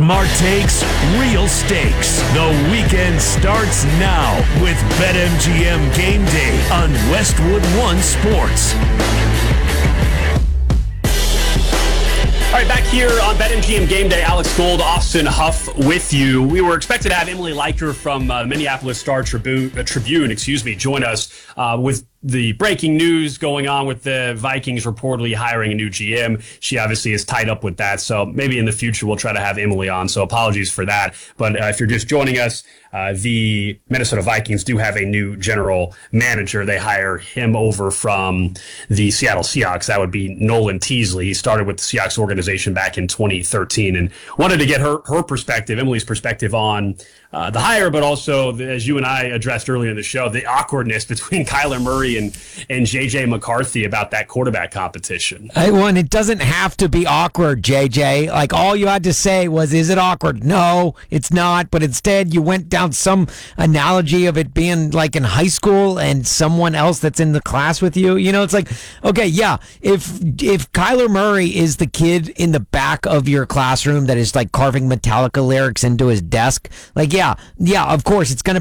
Smart takes, real stakes. The weekend starts now with BetMGM Game Day on Westwood One Sports. All right, back here on BetMGM Game Day, Alex Gold, Austin Huff with you. We were expected to have Emily Leiker from Minneapolis Star Tribune, join us with the breaking news going on with the Vikings reportedly hiring a new GM. She obviously is tied up with that, so maybe in the future we'll try to have Emily on, so apologies for that. But if you're just joining us, the Minnesota Vikings do have a new general manager. They hire him over from the Seattle Seahawks. That would be Nolan Teasley. He started with the Seahawks organization back in 2013 and wanted to get her perspective, Emily's perspective on the hire, but also, as you and I addressed earlier in the show, the awkwardness between Kyler Murray and J.J. McCarthy about that quarterback competition. And it doesn't have to be awkward, JJ. Like, all you had to say was, is it awkward? No, it's not. But instead, you went down some analogy of it being like in high school and someone else that's in the class with you. You know, it's like, okay, yeah, if Kyler Murray is the kid in the back of your classroom that is like carving Metallica lyrics into his desk, like, yeah, of course, it's going to